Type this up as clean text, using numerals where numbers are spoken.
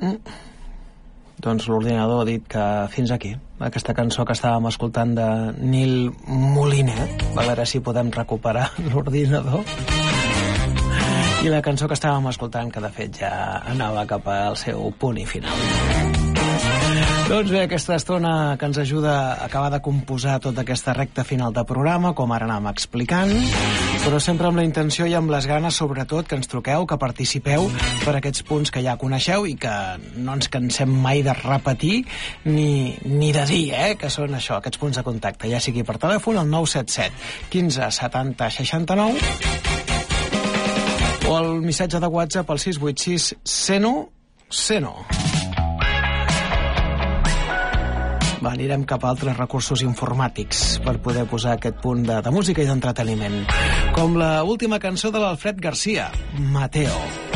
Doncs l'ordinador ha dit que fins aquí. Aquesta cançó que estàvem escoltant de Nil Molinet. A veure si podem recuperar l'ordinador. I la cançó que estàvem escoltant, que de fet ja anava cap al seu punt i final. Doncs bé, aquesta estona que ens ajuda a acabar de composar tota aquesta recta final de programa, com ara anàvem explicant, però sempre amb la intenció i amb les ganes, sobretot, que ens truqueu, que participeu per aquests punts que ja coneixeu i que no ens cansem mai de repetir ni de dir, que són això, aquests punts de contacte, ja sigui per telèfon al 977 15 70 69 o el missatge de WhatsApp al 686 101. Anirem cap a altres recursos informàtics per poder posar aquest punt de música i d'entreteniment, com la última cançó de l'Alfred Garcia, Mateo.